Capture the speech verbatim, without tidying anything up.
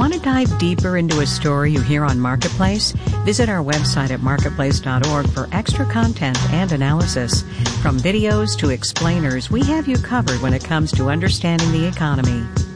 Want to dive deeper into a story you hear on Marketplace? Visit our website at marketplace dot org for extra content and analysis. From videos to explainers, we have you covered when it comes to understanding the economy.